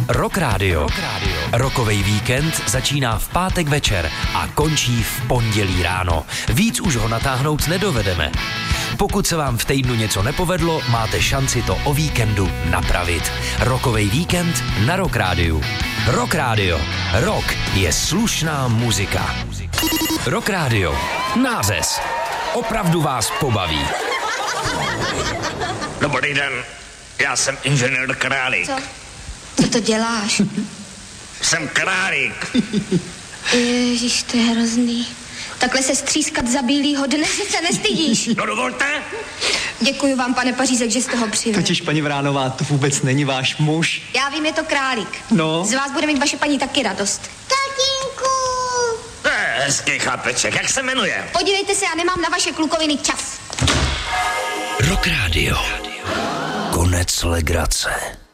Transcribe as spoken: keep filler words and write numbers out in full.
Rock Radio. Rockovej víkend začíná v pátek večer a končí v pondělí ráno. Víc už ho natáhnout nedovedeme. Pokud se vám v týdnu něco nepovedlo, máte šanci to o víkendu napravit. Rockovej víkend na Rock Radio. Rock Radio. Rock je slušná muzika. Rock Radio. Nářez. Opravdu vás pobaví. Dobrý den, já jsem inženýr Králík. Co? Co to děláš? Jsem Králík. Ježiš, to je hrozný. Takhle se střískat za bílýho dne, že se nestydíš. No dovolte. Děkuji vám, pane Pařízek, že jste ho přivez. Totiž, paní Vránová, to vůbec není váš muž. Já vím, je to Králík. No. Z vás bude mít vaše paní taky radost. Tatínku! To je hezký chlapeček, jak se jmenuje? Podívejte se, já nemám na vaše klukoviny čas. Rock Radio. Konec legrace.